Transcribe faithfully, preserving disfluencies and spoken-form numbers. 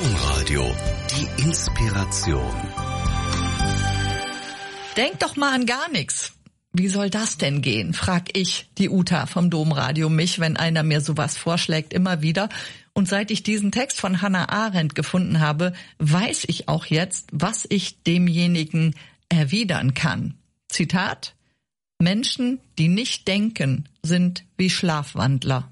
Domradio, die Inspiration. Denk doch mal an gar nichts. Wie soll das denn gehen, frag ich, die Uta vom Domradio, mich, wenn einer mir sowas vorschlägt, immer wieder. Und seit ich diesen Text von Hannah Arendt gefunden habe, weiß ich auch jetzt, was ich demjenigen erwidern kann. Zitat: Menschen, die nicht denken, sind wie Schlafwandler.